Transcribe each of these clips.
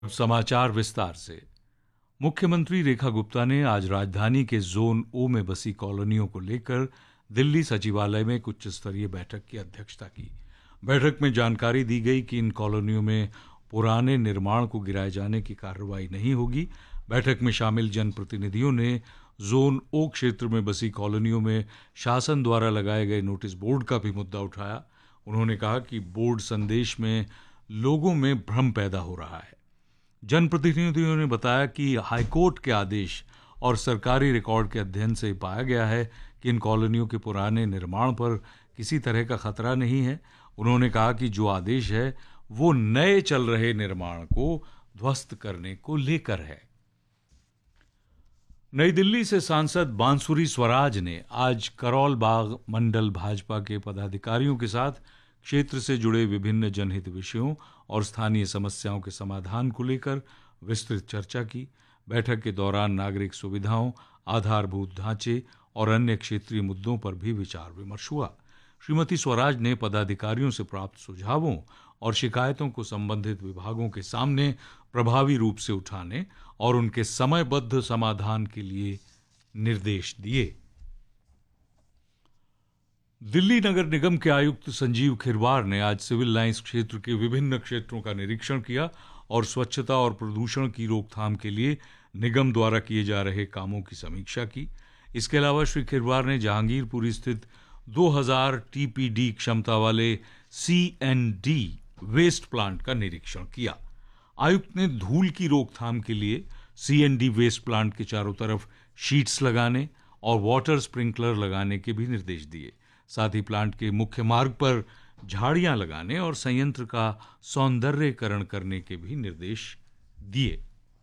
समाचार विस्तार से। मुख्यमंत्री रेखा गुप्ता ने आज राजधानी के जोन ओ में बसी कॉलोनियों को लेकर दिल्ली सचिवालय में एक उच्च स्तरीय बैठक की अध्यक्षता की। बैठक में जानकारी दी गई कि इन कॉलोनियों में पुराने निर्माण को गिराए जाने की कार्रवाई नहीं होगी। बैठक में शामिल जनप्रतिनिधियों ने जोन ओ क्षेत्र में बसी कॉलोनियों में शासन द्वारा लगाए गए नोटिस बोर्ड का भी मुद्दा उठाया। उन्होंने कहा कि बोर्ड संदेश में लोगों में भ्रम पैदा हो रहा है। जनप्रतिनिधियों ने बताया कि हाईकोर्ट के आदेश और सरकारी रिकॉर्ड के अध्ययन से पाया गया है कि इन कॉलोनियों के पुराने निर्माण पर किसी तरह का खतरा नहीं है। उन्होंने कहा कि जो आदेश है वो नए चल रहे निर्माण को ध्वस्त करने को लेकर है। नई दिल्ली से सांसद बांसुरी स्वराज ने आज करौल बाग मंडल भाजपा के पदाधिकारियों के साथ क्षेत्र से जुड़े विभिन्न जनहित विषयों और स्थानीय समस्याओं के समाधान को लेकर विस्तृत चर्चा की। बैठक के दौरान नागरिक सुविधाओं, आधारभूत ढांचे और अन्य क्षेत्रीय मुद्दों पर भी विचार विमर्श हुआ। श्रीमती स्वराज ने पदाधिकारियों से प्राप्त सुझावों और शिकायतों को संबंधित विभागों के सामने प्रभावी रूप से उठाने और उनके समयबद्ध समाधान के लिए निर्देश दिए। दिल्ली नगर निगम के आयुक्त संजीव खिरवार ने आज सिविल लाइंस क्षेत्र के विभिन्न क्षेत्रों का निरीक्षण किया और स्वच्छता और प्रदूषण की रोकथाम के लिए निगम द्वारा किए जा रहे कामों की समीक्षा की। इसके अलावा श्री खिरवार ने जहांगीरपुरी स्थित 2000 टीपीडी क्षमता वाले CND वेस्ट प्लांट का निरीक्षण किया। आयुक्त ने धूल की रोकथाम के लिए CND वेस्ट प्लांट के चारों तरफ शीट्स लगाने और वाटर स्प्रिंकलर लगाने के भी निर्देश दिए। साथ ही प्लांट के मुख्य मार्ग पर झाड़ियां लगाने और संयंत्र का सौंदर्यीकरण करने के भी निर्देश दिए।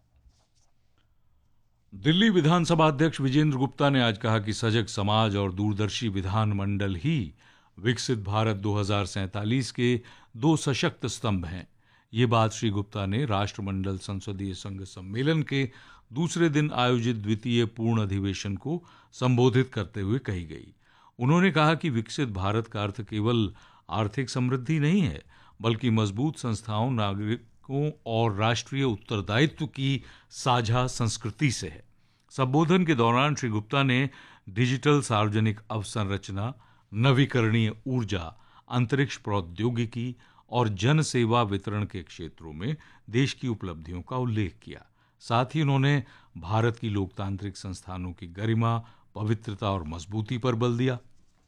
दिल्ली विधानसभा अध्यक्ष विजेंद्र गुप्ता ने आज कहा कि सजग समाज और दूरदर्शी विधानमंडल ही विकसित भारत 2047 के दो सशक्त स्तंभ हैं। ये बात श्री गुप्ता ने राष्ट्रमंडल संसदीय संघ सम्मेलन के दूसरे दिन आयोजित द्वितीय पूर्ण अधिवेशन को संबोधित करते हुए कही गई। उन्होंने कहा कि विकसित भारत का अर्थ केवल आर्थिक समृद्धि नहीं है, बल्कि मजबूत संस्थाओं, नागरिकों और राष्ट्रीय उत्तरदायित्व की साझा संस्कृति से है। संबोधन के दौरान श्री गुप्ता ने डिजिटल सार्वजनिक अवसंरचना, नवीकरणीय ऊर्जा, अंतरिक्ष प्रौद्योगिकी और जन सेवा वितरण के क्षेत्रों में देश की उपलब्धियों का उल्लेख किया। साथ ही उन्होंने भारत की लोकतांत्रिक संस्थानों की गरिमा, पवित्रता और मजबूती पर बल दिया।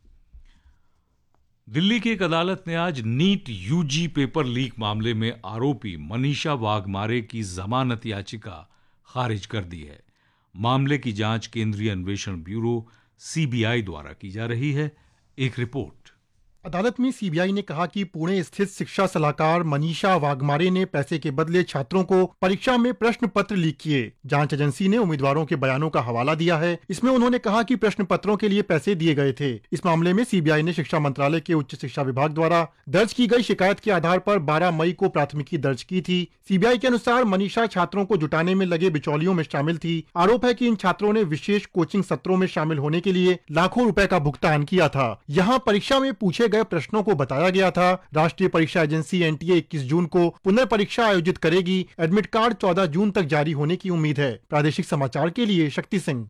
दिल्ली की एक अदालत ने आज नीट UG पेपर लीक मामले में आरोपी मनीषा वाघमारे की जमानत याचिका खारिज कर दी है। मामले की जांच केंद्रीय अन्वेषण ब्यूरो CBI द्वारा की जा रही है। एक रिपोर्ट। अदालत में CBI ने कहा कि पुणे स्थित शिक्षा सलाहकार मनीषा वाघमारे ने पैसे के बदले छात्रों को परीक्षा में प्रश्न पत्र लीक किए। जांच एजेंसी ने उम्मीदवारों के बयानों का हवाला दिया है। इसमें उन्होंने कहा कि प्रश्न पत्रों के लिए पैसे दिए गए थे। इस मामले में CBI ने शिक्षा मंत्रालय के उच्च शिक्षा विभाग द्वारा दर्ज की गई शिकायत के आधार पर 12 मई को प्राथमिकी दर्ज की थी। CBI के अनुसार मनीषा छात्रों को जुटाने में लगे बिचौलियों में शामिल थी। आरोप है कि इन छात्रों ने विशेष कोचिंग सत्रों में शामिल होने के लिए लाखों रुपए का भुगतान किया था। यहाँ परीक्षा में पूछे गए प्रश्नों को बताया गया था। राष्ट्रीय परीक्षा एजेंसी NTA 21 जून को पुनर्परीक्षा आयोजित करेगी। एडमिट कार्ड 14 जून तक जारी होने की उम्मीद है। प्रादेशिक समाचार के लिए शक्ति सिंह।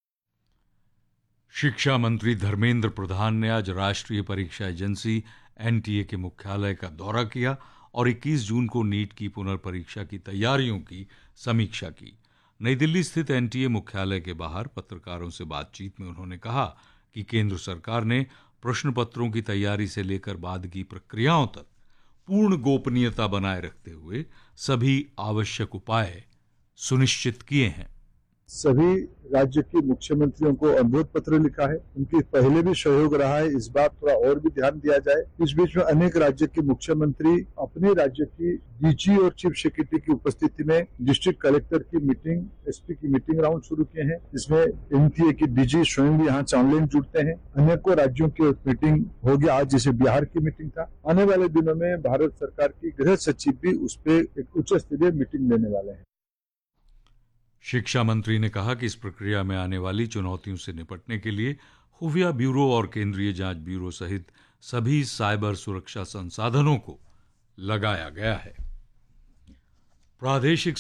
शिक्षा मंत्री धर्मेंद्र प्रधान ने आज राष्ट्रीय परीक्षा एजेंसी NTA के मुख्यालय का दौरा किया और 21 जून को नीट की पुनर्परीक्षा की तैयारियों की समीक्षा की। नई दिल्ली स्थित NTA मुख्यालय के बाहर पत्रकारों से बातचीत में उन्होंने कहा कि केंद्र सरकार ने प्रश्न पत्रों की तैयारी से लेकर बाद की प्रक्रियाओं तक पूर्ण गोपनीयता बनाए रखते हुए सभी आवश्यक उपाय सुनिश्चित किए हैं। सभी राज्य के मुख्यमंत्रियों को अनुरोध पत्र लिखा है। उनके पहले भी सहयोग रहा है। इस बार थोड़ा और भी ध्यान दिया जाए। इस बीच में अनेक राज्य के मुख्यमंत्री अपने राज्य की DG और चीफ सेक्रेटरी की उपस्थिति में डिस्ट्रिक्ट कलेक्टर की मीटिंग, SP की मीटिंग राउंड शुरू किए हैं। इसमें NTA की DG स्वयं भी यहाँ ऑनलाइन जुड़ते हैं। अनेकों राज्यों की मीटिंग हो गया। आज जैसे बिहार की मीटिंग था। आने वाले दिनों में भारत सरकार की गृह सचिव भी उस पर एक उच्च स्तरीय मीटिंग लेने वाले हैं। शिक्षा मंत्री ने कहा कि इस प्रक्रिया में आने वाली चुनौतियों से निपटने के लिए खुफिया ब्यूरो और केंद्रीय जांच ब्यूरो सहित सभी साइबर सुरक्षा संसाधनों को लगाया गया है। प्रादेशिक